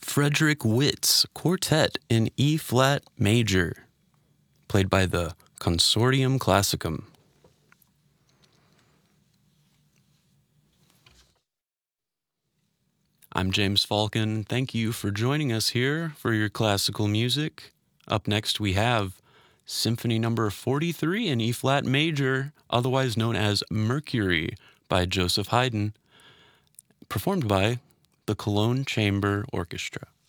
Frederick Witt's Quartet in E-flat major, played by the Consortium Classicum. I'm James Falcon. Thank you for joining us here for your classical music. Up next we have Symphony Number 43 in E-flat major, otherwise known as Mercury, by Joseph Haydn, performed by the Cologne Chamber Orchestra.